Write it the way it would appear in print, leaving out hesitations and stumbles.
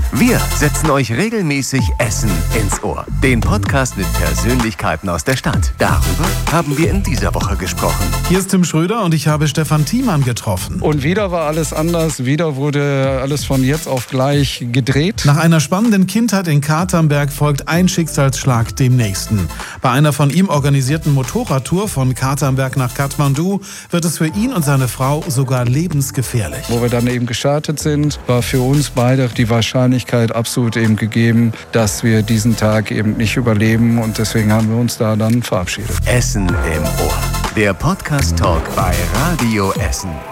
Wir setzen euch regelmäßig Essen ins Ohr. Den Podcast mit Persönlichkeiten aus der Stadt. Darüber haben wir in dieser Woche gesprochen. Hier ist Tim Schröder und ich habe Stefan Thiemann getroffen. Und wieder war alles anders. Wieder wurde alles von jetzt auf gleich gedreht. Nach einer spannenden Kindheit in Katernberg folgt ein Schicksalsschlag dem nächsten. Bei einer von ihm organisierten Motorradtour von Katernberg nach Kathmandu wird es für ihn und seine Frau sogar lebensgefährlich. Wo wir dann eben gestartet sind, war für uns beide die Wahrscheinlichkeit absolut eben gegeben, dass wir diesen Tag eben nicht überleben. Und deswegen haben wir uns da dann verabschiedet. Essen im Ohr. Der Podcast-Talk bei Radio Essen.